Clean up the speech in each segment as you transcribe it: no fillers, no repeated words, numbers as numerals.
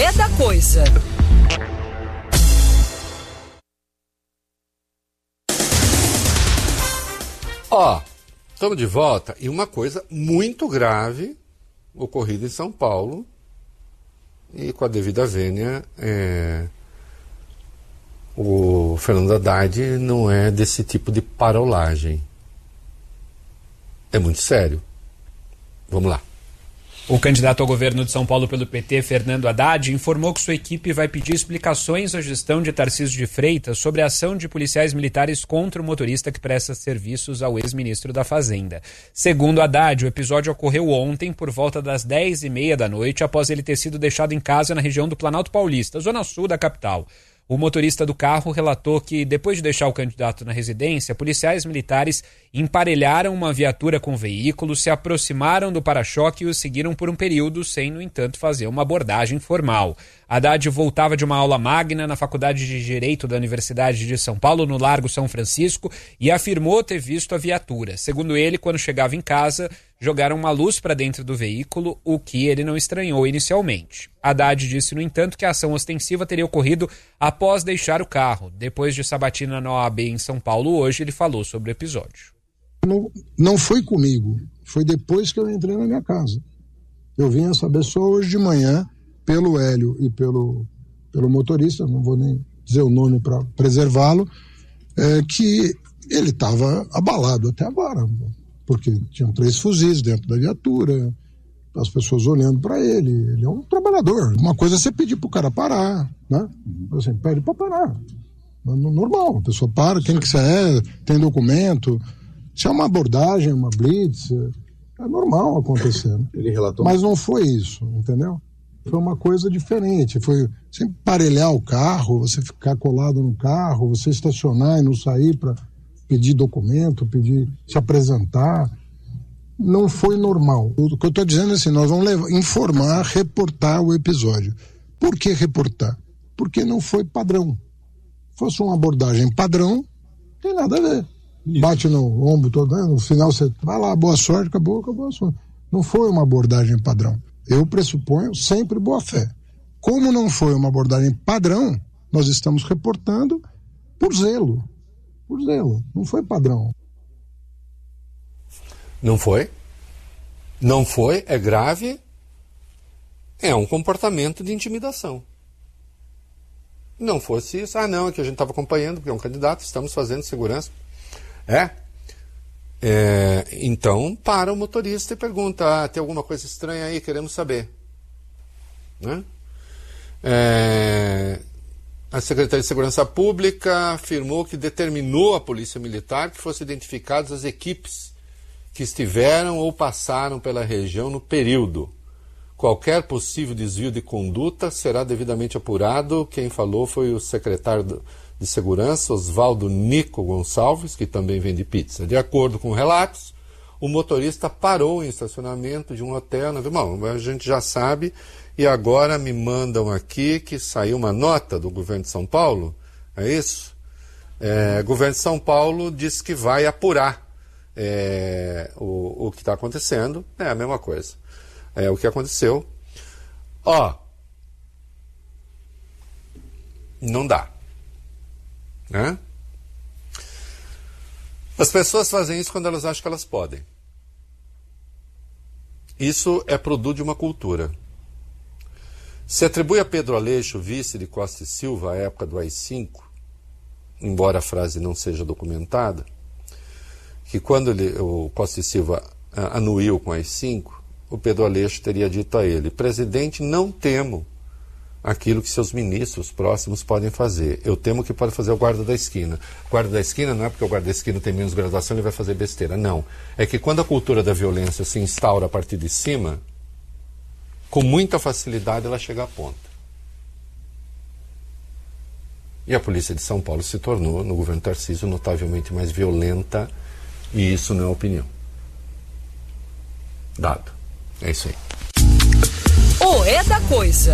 É da Coisa. Estamos de volta e uma coisa muito grave ocorrida em São Paulo e com a devida vênia, o Fernando Haddad não é desse tipo de parolagem. É muito sério. Vamos lá. O candidato ao governo de São Paulo pelo PT, Fernando Haddad, informou que sua equipe vai pedir explicações à gestão de Tarcísio de Freitas sobre a ação de policiais militares contra o motorista que presta serviços ao ex-ministro da Fazenda. Segundo Haddad, o episódio ocorreu ontem por volta das 10h30 da noite, após ele ter sido deixado em casa na região do Planalto Paulista, zona sul da capital. O motorista do carro relatou que, depois de deixar o candidato na residência, policiais militares emparelharam uma viatura com o veículo, se aproximaram do para-choque e o seguiram por um período, sem, no entanto, fazer uma abordagem formal. Haddad voltava de uma aula magna na Faculdade de Direito da Universidade de São Paulo, no Largo São Francisco, e afirmou ter visto a viatura. Segundo ele, quando chegava em casa, jogaram uma luz para dentro do veículo, o que ele não estranhou inicialmente. Haddad disse, no entanto, que a ação ostensiva teria ocorrido após deixar o carro. Depois de sabatina na OAB em São Paulo hoje, ele falou sobre o episódio. Não foi comigo, foi depois que eu entrei na minha casa. Eu vim a saber só hoje de manhã, pelo Hélio e pelo motorista, não vou nem dizer o nome para preservá-lo, que ele estava abalado até agora, porque tinham 3 fuzis dentro da viatura, as pessoas olhando para ele é um trabalhador. Uma coisa é você pedir pro cara parar, né? Assim, pede para parar. Normal, a pessoa para, quem que você é, tem documento. Se é uma abordagem, uma blitz, é normal acontecendo. Ele relatou. Mas não foi isso, entendeu? Foi uma coisa diferente. Foi você emparelhar o carro, você ficar colado no carro, você estacionar e não sair para pedir documento, pedir se apresentar. Não foi normal. O que eu estou dizendo é assim, nós vamos informar, reportar o episódio. Por que reportar? Porque não foi padrão. Se fosse uma abordagem padrão, não tem nada a ver. Bate no ombro todo, né? No final você vai lá, boa sorte, acabou a sorte. Não foi uma abordagem padrão. Eu pressuponho sempre boa fé. Como não foi uma abordagem padrão, nós estamos reportando por zelo. Por zelo. Não foi padrão. Não foi? Não foi, é grave, é um comportamento de intimidação. Não fosse isso, não, é que a gente estava acompanhando, porque é um candidato, estamos fazendo segurança. Então, para o motorista e pergunta, tem alguma coisa estranha aí, queremos saber. Né? A Secretaria de Segurança Pública afirmou que determinou à Polícia Militar que fossem identificadas as equipes que estiveram ou passaram pela região no período. Qualquer possível desvio de conduta será devidamente apurado. Quem falou foi o secretário de Segurança, Oswaldo Nico Gonçalves, que também vende pizza. De acordo com relatos, o motorista parou em estacionamento de um hotel. Bom, a gente já sabe, e agora me mandam aqui que saiu uma nota do governo de São Paulo, é isso? O governo de São Paulo diz que vai apurar o que está acontecendo. É a mesma coisa. É o que aconteceu. Não dá. Né? As pessoas fazem isso quando elas acham que elas podem. Isso é produto de uma cultura. Se atribui a Pedro Aleixo, vice de Costa e Silva, à época do AI-5, embora a frase não seja documentada, que quando o Costa e Silva anuiu com o AI-5, o Pedro Aleixo teria dito a ele: presidente, não temo aquilo que seus ministros próximos podem fazer. Eu temo que pode fazer o guarda da esquina. Guarda da esquina não é porque o guarda da esquina tem menos graduação e ele vai fazer besteira. Não. É que quando a cultura da violência se instaura a partir de cima, com muita facilidade ela chega à ponta. E a polícia de São Paulo se tornou, no governo Tarcísio, notavelmente mais violenta, e isso não é opinião. Dado. É isso aí. É da Coisa.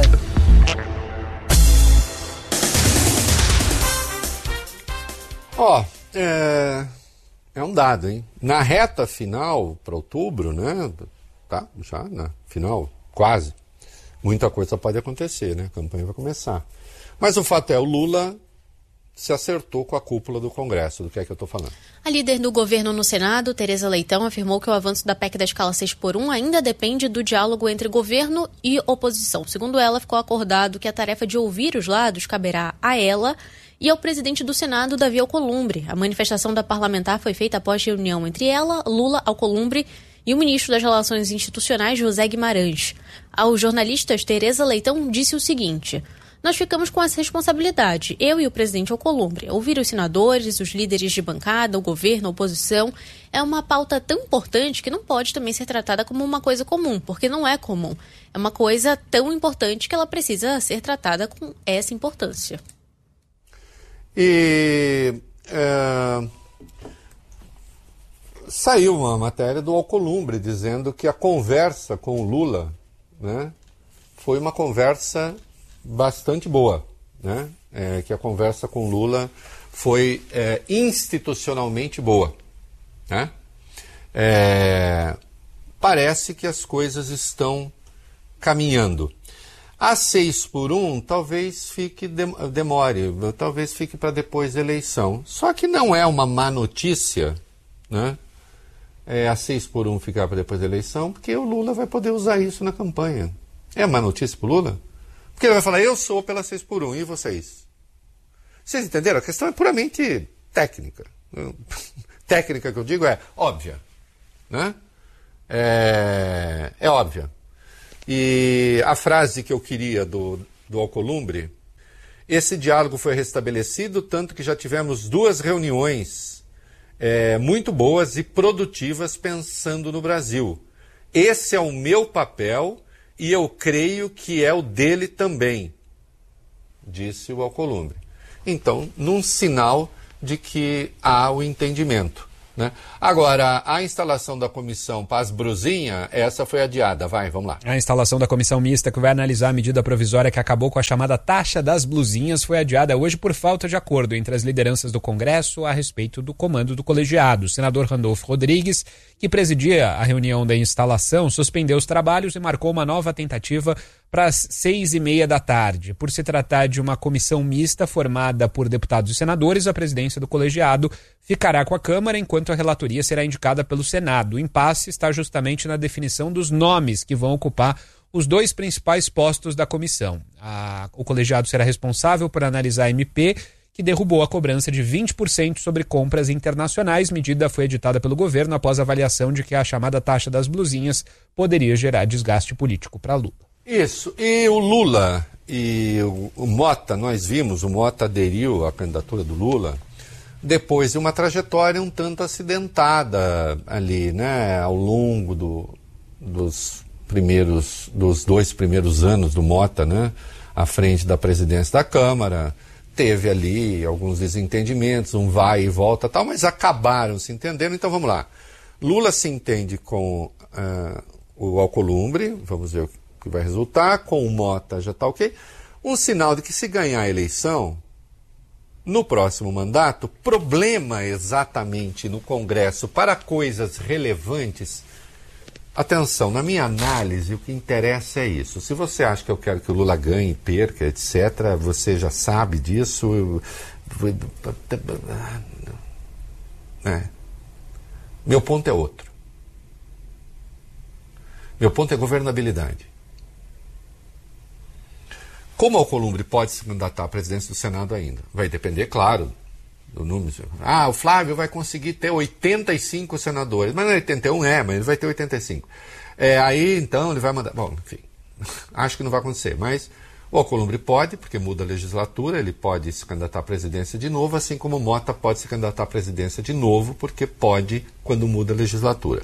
É um dado, hein? Na reta final, para outubro, né? Tá, já na final, quase. Muita coisa pode acontecer, né? A campanha vai começar. Mas o fato é, o Lula se acertou com a cúpula do Congresso, do que é que eu estou falando. A líder do governo no Senado, Tereza Leitão, afirmou que o avanço da PEC da escala 6x1 ainda depende do diálogo entre governo e oposição. Segundo ela, ficou acordado que a tarefa de ouvir os lados caberá a ela e ao presidente do Senado, Davi Alcolumbre. A manifestação da parlamentar foi feita após reunião entre ela, Lula, Alcolumbre e o ministro das Relações Institucionais, José Guimarães. Aos jornalistas, Tereza Leitão disse o seguinte: nós ficamos com essa responsabilidade, eu e o presidente Alcolumbre. Ouvir os senadores, os líderes de bancada, o governo, a oposição, é uma pauta tão importante que não pode também ser tratada como uma coisa comum, porque não é comum. É uma coisa tão importante que ela precisa ser tratada com essa importância. E saiu uma matéria do Alcolumbre dizendo que a conversa com o Lula, né, foi uma conversa bastante boa, né? Que a conversa com Lula foi institucionalmente boa, né? Parece que as coisas estão caminhando. A 6x1 talvez demore, talvez fique para depois da eleição. Só que não é uma má notícia, né? A 6x1 ficar para depois da eleição, porque o Lula vai poder usar isso na campanha. É má notícia para o Lula? Porque ele vai falar, eu sou pela 6x1, e vocês? Vocês entenderam? A questão é puramente técnica. Técnica que eu digo é óbvia, né? É óbvia. E a frase que eu queria do Alcolumbre, esse diálogo foi restabelecido, tanto que já tivemos 2 reuniões muito boas e produtivas pensando no Brasil. Esse é o meu papel e eu creio que é o dele também, disse o Alcolumbre. Então, num sinal de que há o entendimento, né? Agora, a instalação da comissão Paz Brusinha, essa foi adiada. Vamos lá. A instalação da comissão mista que vai analisar a medida provisória que acabou com a chamada taxa das blusinhas foi adiada hoje por falta de acordo entre as lideranças do Congresso a respeito do comando do colegiado. O senador Randolfo Rodrigues, que presidia a reunião da instalação, suspendeu os trabalhos e marcou uma nova tentativa para as 6h30 da tarde. Por se tratar de uma comissão mista formada por deputados e senadores, a presidência do colegiado ficará com a Câmara, enquanto a relatoria será indicada pelo Senado. O impasse está justamente na definição dos nomes que vão ocupar os 2 principais postos da comissão. O colegiado será responsável por analisar a MP, que derrubou a cobrança de 20% sobre compras internacionais. Medida foi editada pelo governo após a avaliação de que a chamada taxa das blusinhas poderia gerar desgaste político para Lula. Isso. E o Lula e o Mota, nós vimos, o Mota aderiu à candidatura do Lula depois de uma trajetória um tanto acidentada ali, né, ao longo dos 2 primeiros anos do Mota, né, à frente da presidência da Câmara. Teve ali alguns desentendimentos, um vai e volta tal, mas acabaram se entendendo. Então vamos lá. Lula se entende com o Alcolumbre, vamos ver o que vai resultar, com o Mota já está ok. Um sinal de que se ganhar a eleição, no próximo mandato, problema exatamente no Congresso para coisas relevantes. Atenção, na minha análise, o que interessa é isso. Se você acha que eu quero que o Lula ganhe, perca, etc., você já sabe disso. Meu ponto é outro. Meu ponto é governabilidade. Como o Alcolumbre pode se candidatar à presidência do Senado ainda? Vai depender, claro, do número. O Flávio vai conseguir ter 85 senadores. Mas não é 81, mas ele vai ter 85. Aí, então, ele vai mandar... Bom, enfim, acho que não vai acontecer. Mas o Alcolumbre pode, porque muda a legislatura, ele pode se candidatar à presidência de novo, assim como o Mota pode se candidatar à presidência de novo, porque pode quando muda a legislatura.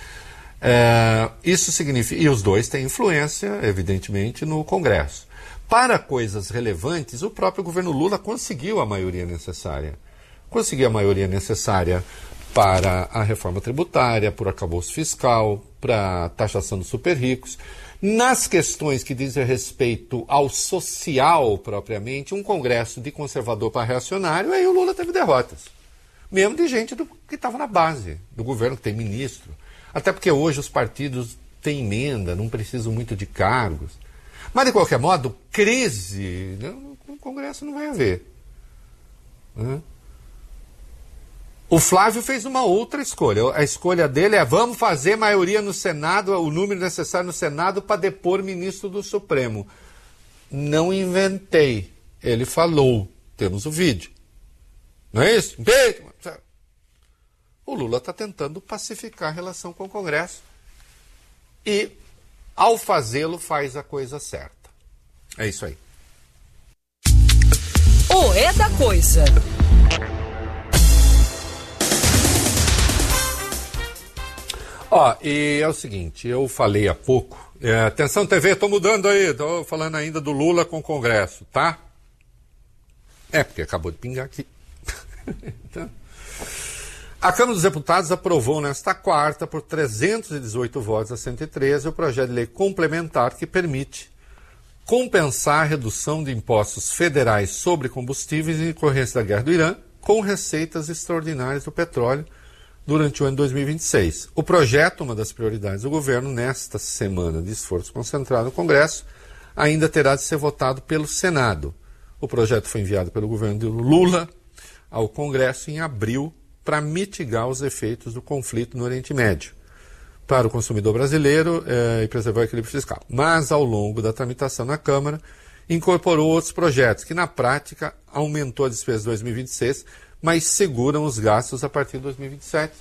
Isso significa... E os 2 têm influência, evidentemente, no Congresso. Para coisas relevantes, o próprio governo Lula conseguiu a maioria necessária. Conseguiu a maioria necessária para a reforma tributária, por arcabouço fiscal, para a taxação dos super ricos. Nas questões que dizem respeito ao social propriamente, um congresso de conservador para reacionário, aí o Lula teve derrotas. Mesmo de gente que estava na base do governo, que tem ministro. Até porque hoje os partidos têm emenda, não precisam muito de cargos. Mas, de qualquer modo, crise no Congresso não vai haver. Né? O Flávio fez uma outra escolha. A escolha dele é: vamos fazer maioria no Senado, o número necessário no Senado para depor ministro do Supremo. Não inventei. Ele falou. Temos o vídeo. Não é isso? O Lula está tentando pacificar a relação com o Congresso. E, ao fazê-lo, faz a coisa certa. É isso aí. O É da Coisa. E é o seguinte, eu falei há pouco, atenção TV, estou mudando aí, estou falando ainda do Lula com o Congresso, tá? Porque acabou de pingar aqui. Então, a Câmara dos Deputados aprovou nesta quarta, por 318 votos a 113, o projeto de lei complementar que permite compensar a redução de impostos federais sobre combustíveis em decorrência da guerra do Irã com receitas extraordinárias do petróleo durante o ano de 2026. O projeto, uma das prioridades do governo nesta semana de esforço concentrado no Congresso, ainda terá de ser votado pelo Senado. O projeto foi enviado pelo governo de Lula ao Congresso em abril para mitigar os efeitos do conflito no Oriente Médio para o consumidor brasileiro e preservar o equilíbrio fiscal. Mas, ao longo da tramitação na Câmara, incorporou outros projetos que, na prática, aumentou a despesa de 2026, mas seguram os gastos a partir de 2027.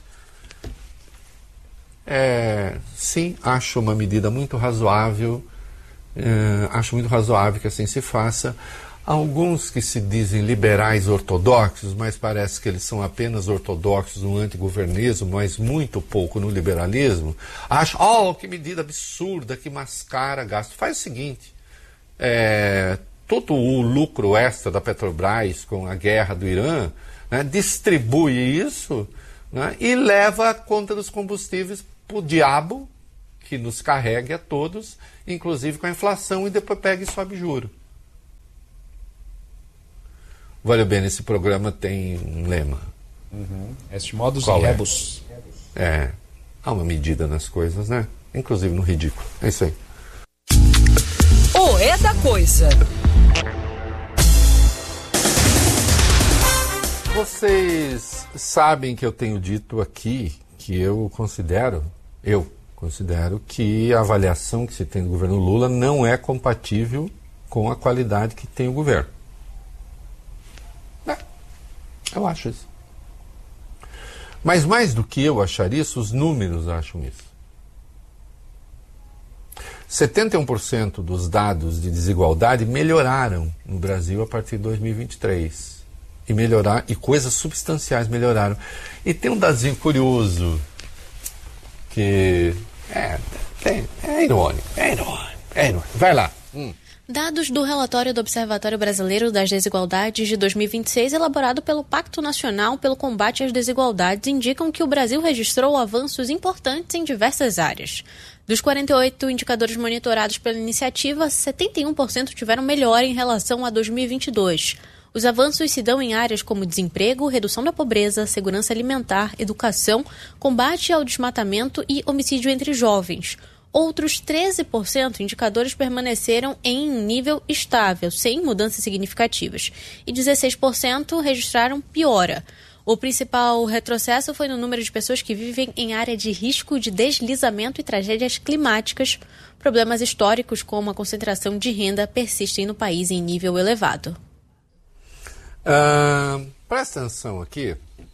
Sim, acho uma medida muito razoável, acho muito razoável que assim se faça. Alguns que se dizem liberais ortodoxos, mas parece que eles são apenas ortodoxos no antigovernismo, mas muito pouco no liberalismo, acham, que medida absurda, que mascara gasto. Faz o seguinte, todo o lucro extra da Petrobras com a guerra do Irã, né, distribui isso, né, e leva a conta dos combustíveis para o diabo, que nos carregue a todos, inclusive com a inflação, e depois pega e sobe juro. Vale bem, esse programa tem um lema. Est modus Qual rebus. Há uma medida nas coisas, né? Inclusive no ridículo. É isso aí. O É da Coisa. Vocês sabem que eu tenho dito aqui que eu considero que a avaliação que se tem do governo Lula não é compatível com a qualidade que tem o governo. Eu acho isso. Mas mais do que eu achar isso, os números acham isso. 71% dos dados de desigualdade melhoraram no Brasil a partir de 2023. E coisas substanciais melhoraram. E tem um dadozinho curioso que é irônico. Vai lá. Dados do relatório do Observatório Brasileiro das Desigualdades de 2026, elaborado pelo Pacto Nacional pelo Combate às Desigualdades, indicam que o Brasil registrou avanços importantes em diversas áreas. Dos 48 indicadores monitorados pela iniciativa, 71% tiveram melhora em relação a 2022. Os avanços se dão em áreas como desemprego, redução da pobreza, segurança alimentar, educação, combate ao desmatamento e homicídio entre jovens. Outros 13% indicadores permaneceram em nível estável, sem mudanças significativas, e 16% registraram piora. O principal retrocesso foi no número de pessoas que vivem em área de risco de deslizamento e tragédias climáticas. Problemas históricos, como a concentração de renda, persistem no país em nível elevado. Presta atenção aqui.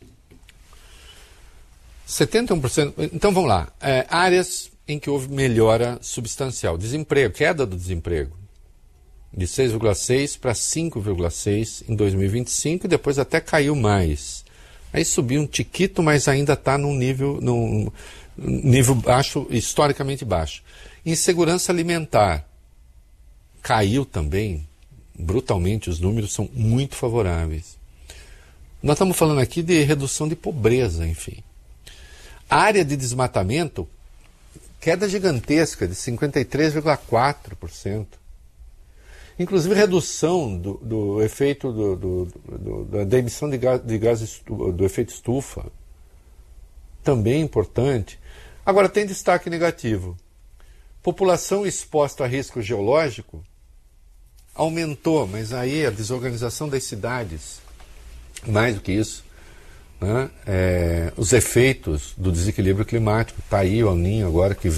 71%. Então vamos lá. Áreas em que houve melhora substancial. Desemprego, queda do desemprego, de 6,6 para 5,6 em 2025 e depois até caiu mais. Aí subiu um tiquito, mas ainda está num nível baixo, historicamente baixo. Insegurança alimentar caiu também, brutalmente, os números são muito favoráveis. Nós estamos falando aqui de redução de pobreza, enfim. A área de desmatamento, queda gigantesca de 53,4%. Inclusive redução do efeito da emissão de gases do efeito estufa. Também importante. Agora tem destaque negativo. População exposta a risco geológico aumentou, mas aí a desorganização das cidades, mais do que isso, né? Os efeitos do desequilíbrio climático, está aí o El Niño agora que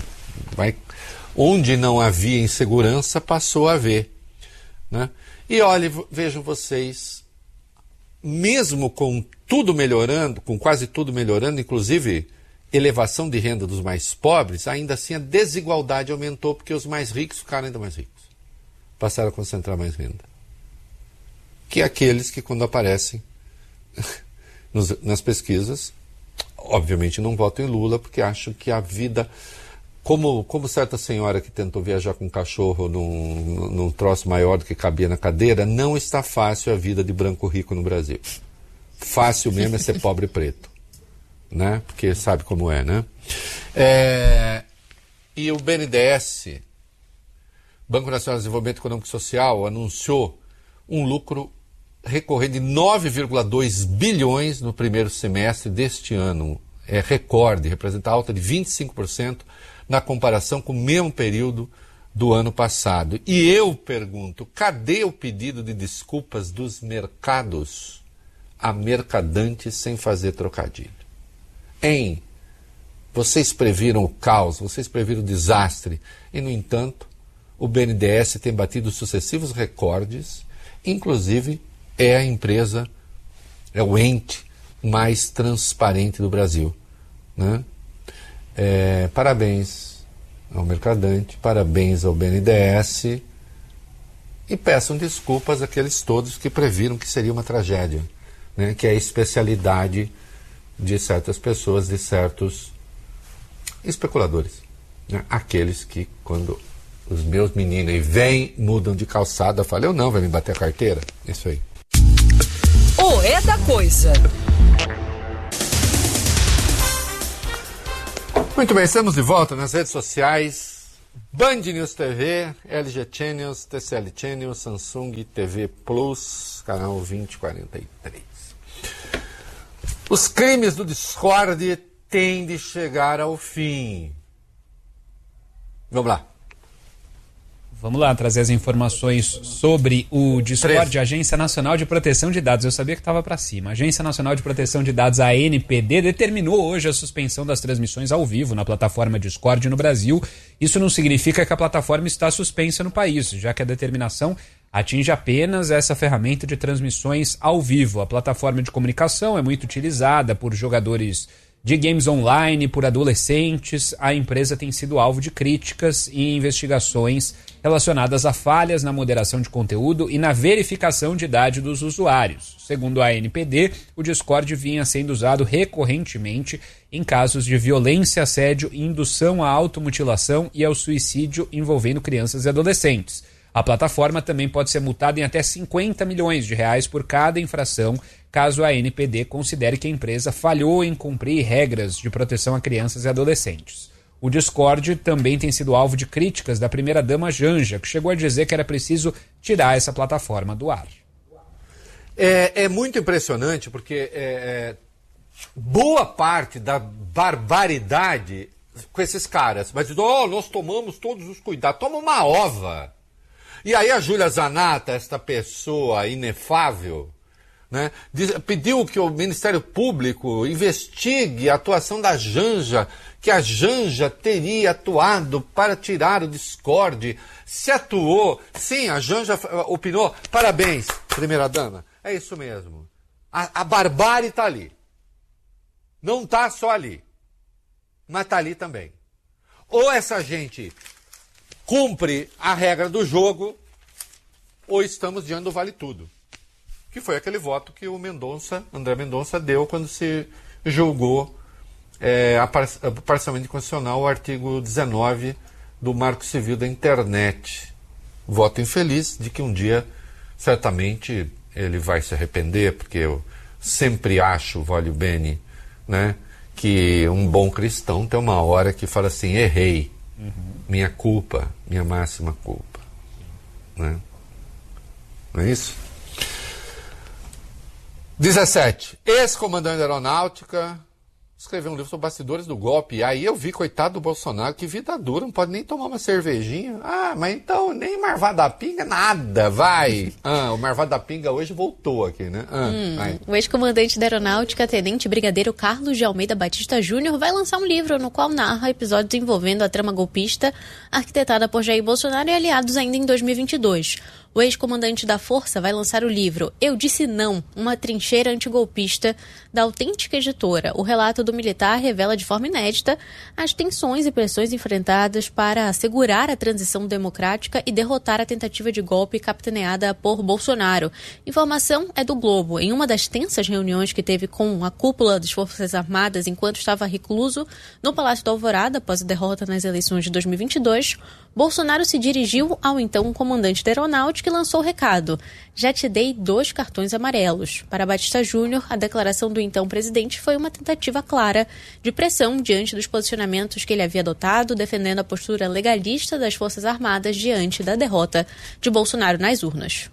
onde não havia insegurança, passou a haver, né? E olha, vejam vocês, mesmo com tudo melhorando, com quase tudo melhorando, inclusive elevação de renda dos mais pobres, ainda assim a desigualdade aumentou porque os mais ricos ficaram ainda mais ricos. Passaram a concentrar mais renda. Que aqueles que quando aparecem nas pesquisas, obviamente não votam em Lula porque acham que a vida... Como certa senhora que tentou viajar com um cachorro num troço maior do que cabia na cadeira, não está fácil a vida de branco rico no Brasil. Fácil mesmo é ser pobre preto, né? Porque sabe como é, né? E o BNDES, Banco Nacional de Desenvolvimento Econômico e Social, anunciou um lucro recorrente de 9,2 bilhões no primeiro semestre deste ano. É recorde, representa alta de 25% na comparação com o mesmo período do ano passado. E eu pergunto, cadê o pedido de desculpas dos mercados a mercadantes sem fazer trocadilho? Vocês previram o caos, vocês previram o desastre, e no entanto, o BNDES tem batido sucessivos recordes, inclusive é o ente mais transparente do Brasil, né? Parabéns ao mercadante, parabéns ao BNDES e peçam desculpas àqueles todos que previram que seria uma tragédia, né? Que é a especialidade de certas pessoas, de certos especuladores, né? Aqueles que quando os meus meninos vêm, mudam de calçada, falam, eu não, vai me bater a carteira, isso aí. O É da Coisa. Muito bem, estamos de volta nas redes sociais. Band News TV, LG Channels, TCL Channels, Samsung TV Plus, canal 2043. Os crimes do Discord têm de chegar ao fim. Vamos lá. Vamos lá, trazer as informações sobre o Discord, Agência Nacional de Proteção de Dados. Eu sabia que estava para cima. A Agência Nacional de Proteção de Dados, a ANPD, determinou hoje a suspensão das transmissões ao vivo na plataforma Discord no Brasil. Isso não significa que a plataforma está suspensa no país, já que a determinação atinge apenas essa ferramenta de transmissões ao vivo. A plataforma de comunicação é muito utilizada por jogadores de games online, por adolescentes. A empresa tem sido alvo de críticas e investigações relacionadas a falhas na moderação de conteúdo e na verificação de idade dos usuários. Segundo a ANPD, o Discord vinha sendo usado recorrentemente em casos de violência, assédio, indução à automutilação e ao suicídio envolvendo crianças e adolescentes. A plataforma também pode ser multada em até 50 milhões de reais por cada infração, caso a ANPD considere que a empresa falhou em cumprir regras de proteção a crianças e adolescentes. O Discord também tem sido alvo de críticas da primeira-dama Janja, que chegou a dizer que era preciso tirar essa plataforma do ar. É muito impressionante porque boa parte da barbaridade com esses caras, mas nós tomamos todos os cuidados, toma uma ova. E aí a Júlia Zanata, esta pessoa inefável, né, pediu que o Ministério Público investigue a atuação da Janja, que a Janja teria atuado para tirar o Discord. Se atuou, sim, a Janja opinou. Parabéns, primeira-dama. É isso mesmo. A barbárie está ali. Não está só ali, mas está ali também. Ou essa gente cumpre a regra do jogo, ou estamos diante do vale tudo. Que foi aquele voto que o André Mendonça deu quando se julgou parcialmente constitucional o artigo 19 do Marco Civil da Internet. Voto infeliz de que um dia, certamente, ele vai se arrepender, porque eu sempre acho, voglio bene, né, que um bom cristão tem uma hora que fala assim, errei, minha culpa, minha máxima culpa. Né? Não é isso? 17. Ex-comandante da Aeronáutica, escrever um livro sobre bastidores do golpe. E aí eu vi, coitado do Bolsonaro, que vida dura, não pode nem tomar uma cervejinha. Ah, mas então nem Marvado da Pinga, nada, vai. O Marvado da Pinga hoje voltou aqui, né? O ex-comandante da Aeronáutica, tenente brigadeiro Carlos de Almeida Batista Júnior, vai lançar um livro no qual narra episódios envolvendo a trama golpista arquitetada por Jair Bolsonaro e aliados ainda em 2022. O ex-comandante da Força vai lançar o livro Eu Disse Não, uma trincheira antigolpista, da Autêntica Editora. O relato do militar revela de forma inédita as tensões e pressões enfrentadas para assegurar a transição democrática e derrotar a tentativa de golpe capitaneada por Bolsonaro. Informação é do Globo. Em uma das tensas reuniões que teve com a cúpula das Forças Armadas enquanto estava recluso no Palácio da Alvorada após a derrota nas eleições de 2022, Bolsonaro se dirigiu ao então comandante da Aeronáutica e lançou o recado: já te dei 2 cartões amarelos. Para Batista Júnior, a declaração do então presidente foi uma tentativa clara de pressão diante dos posicionamentos que ele havia adotado, defendendo a postura legalista das Forças Armadas diante da derrota de Bolsonaro nas urnas.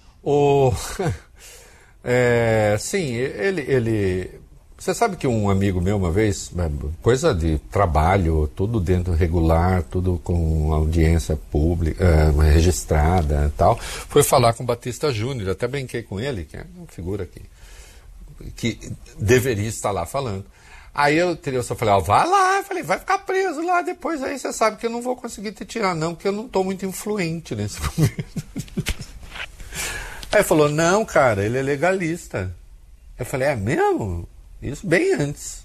Sim, ele... Você sabe que um amigo meu uma vez, coisa de trabalho, tudo dentro regular, tudo com audiência pública, registrada e tal, foi falar com o Batista Júnior, até brinquei com ele, que é uma figura que deveria estar lá falando. Aí eu só falei, vai lá, vai ficar preso lá, depois aí você sabe que eu não vou conseguir te tirar não, porque eu não estou muito influente nesse momento. Aí ele falou, não, cara, ele é legalista. Eu falei, é mesmo? Isso bem antes.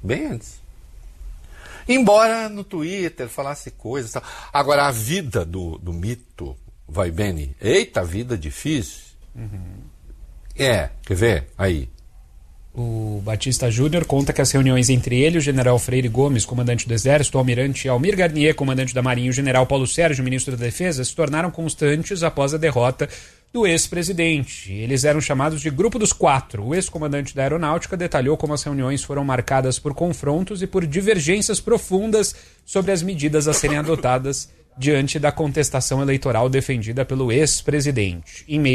Embora no Twitter falasse coisas e tal. Agora, a vida do mito vai bem. Eita, vida difícil. Quer ver? Aí. O Batista Júnior conta que as reuniões entre ele, o general Freire Gomes, comandante do Exército, o almirante Almir Garnier, comandante da Marinha, e o general Paulo Sérgio, ministro da Defesa, se tornaram constantes após a derrota do ex-presidente. Eles eram chamados de Grupo dos Quatro. O ex-comandante da Aeronáutica detalhou como as reuniões foram marcadas por confrontos e por divergências profundas sobre as medidas a serem adotadas diante da contestação eleitoral defendida pelo ex-presidente. Em meio